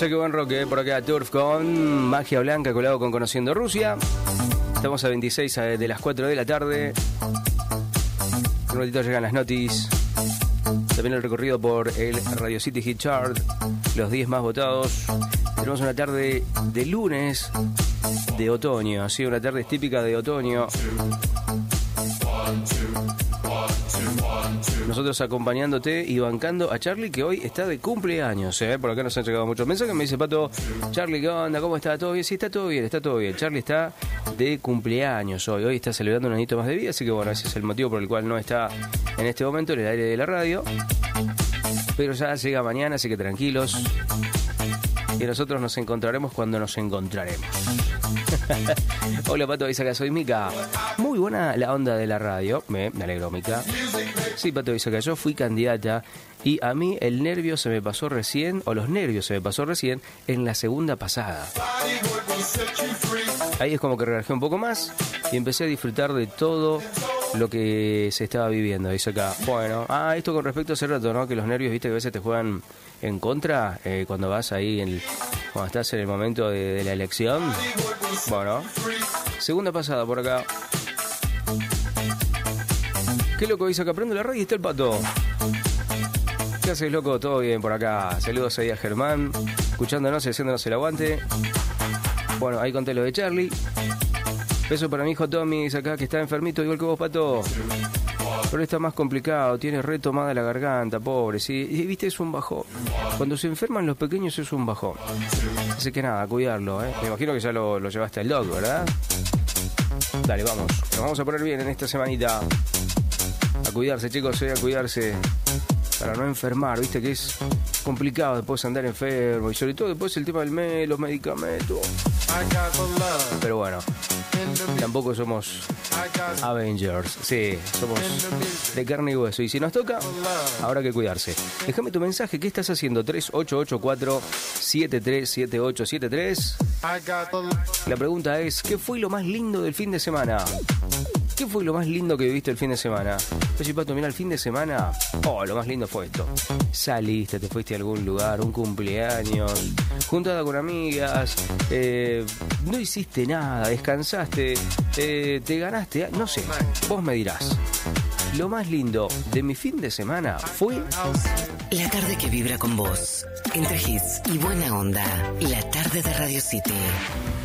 Che, qué buen rock, por acá Turf con Magia Blanca, colado con Conociendo Rusia. Estamos a 26 de las 4 de la tarde. Un ratito llegan las noticias. También el recorrido por el Radio City Hit Chart, los 10 más votados. Tenemos una tarde de lunes de otoño, así una tarde típica de otoño. Nosotros acompañándote y bancando a Charlie, que hoy está de cumpleaños, Por acá nos han llegado muchos mensajes. Me dice Pato, Charlie, ¿qué onda? ¿Cómo está? ¿Todo bien? Sí, está todo bien, está todo bien. Charlie está de cumpleaños hoy. Hoy está celebrando un añito más de vida, así que bueno, ese es el motivo por el cual no está en este momento en el aire de la radio. Pero ya llega mañana, así que tranquilos. Y nosotros nos encontraremos cuando nos encontraremos. Hola Pato, dice acá, soy Mica. Muy buena la onda de la radio. Me alegro, Mica. Sí, Pato, dice acá, yo fui candidata y a mí el nervio se me pasó recién, o los nervios se me pasó recién, en la segunda pasada. Ahí es como que relajé un poco más y empecé a disfrutar de todo lo que se estaba viviendo. Dice acá, bueno, esto con respecto a hace rato, ¿no? Que los nervios, viste, que a veces te juegan en contra cuando vas ahí, cuando estás en el momento de la elección. Bueno, segunda pasada por acá. Qué loco, dice acá, prendo la radio y está el Pato. ¿Qué haces, loco? Todo bien por acá. Saludos ahí a Germán, escuchándonos y haciéndonos el aguante. Bueno, ahí conté lo de Charlie. Beso para mi hijo Tommy, dice acá, que está enfermito igual que vos, Pato. Pero está más complicado, tiene retomada la garganta, pobre, sí. Y viste, es un bajón. Cuando se enferman los pequeños es un bajón. Así que nada, cuidarlo, Me imagino que ya lo llevaste al doc, ¿verdad? Dale, vamos. Nos vamos a poner bien en esta semanita. A cuidarse, chicos, a cuidarse. Para no enfermar, viste que es complicado después andar enfermo. Y sobre todo después el tema los medicamentos. Pero bueno, tampoco somos Avengers. Sí, somos de carne y hueso. Y si nos toca, habrá que cuidarse. Déjame tu mensaje. ¿Qué estás haciendo? 3884-737873. La pregunta es, ¿qué fue lo más lindo del fin de semana? ¿Qué fue lo más lindo que viviste el fin de semana? Oye, Pato, mira, el fin de semana, lo más lindo fue esto. Saliste, te fuiste a algún lugar, un cumpleaños, juntada con amigas, no hiciste nada, descansaste, te ganaste, no sé, vos me dirás. Lo más lindo de mi fin de semana fue... La tarde que vibra con vos, entre hits y buena onda, la tarde de Radio City.